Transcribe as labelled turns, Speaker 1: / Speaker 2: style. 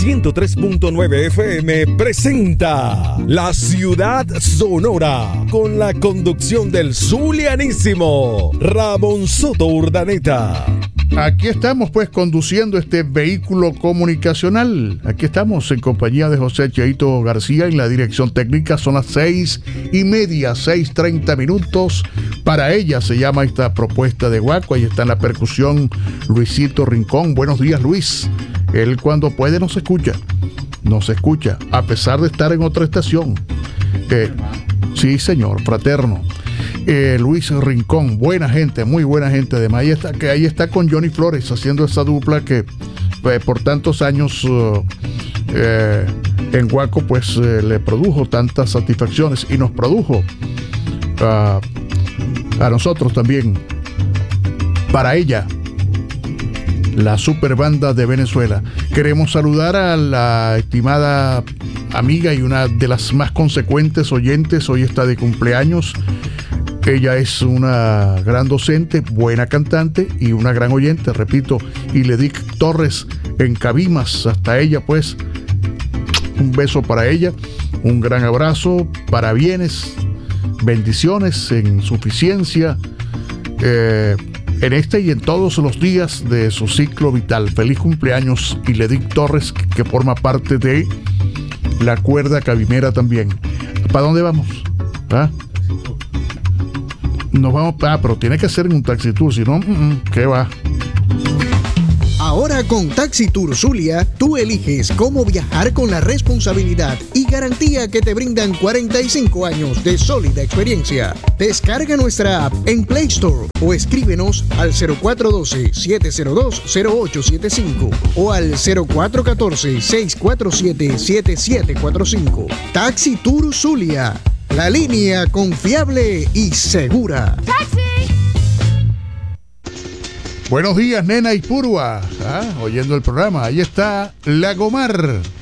Speaker 1: 103.9 FM presenta La Ciudad Sonora con la conducción del zulianísimo Ramón Soto Urdaneta.
Speaker 2: Aquí estamos pues conduciendo este vehículo comunicacional. Aquí estamos en compañía de José Cheito García en la dirección técnica. Son las 6:30, 6:30 minutos. Para ella se llama esta propuesta de Guaco. Ahí está en la percusión Luisito Rincón. Buenos días, Luis. Él cuando puede nos escucha, a pesar de estar en otra estación. Sí, señor, fraterno. Luis Rincón, buena gente, muy buena gente. Además, ahí está con Johnny Flores haciendo esa dupla que por tantos años en Guaco pues le produjo tantas satisfacciones y nos produjo a nosotros también. Para ella, la super banda de Venezuela. Queremos saludar a la estimada amiga y una de las más consecuentes oyentes. Hoy está de cumpleaños. Ella es una gran docente, buena cantante y una gran oyente, repito, Iledic Torres en Cabimas. Hasta ella, pues, un beso para ella, un gran abrazo, parabienes, bendiciones en suficiencia, en este y en todos los días de su ciclo vital. Feliz cumpleaños, Iledic Torres, que forma parte de la cuerda cabimera también. ¿Para dónde vamos? Nos vamos, pero tiene que ser en un taxi tour, si no, ¿qué va?
Speaker 3: Ahora con Taxi Tour Zulia, tú eliges cómo viajar con la responsabilidad y garantía que te brindan 45 años de sólida experiencia. Descarga nuestra app en Play Store o escríbenos al 0412-702-0875 o al 0414-647-7745. Taxi Tour Zulia, la línea confiable y segura.
Speaker 4: ¡Taxi!
Speaker 2: Buenos días, nena y purua. Oyendo el programa, ahí está Lagomar.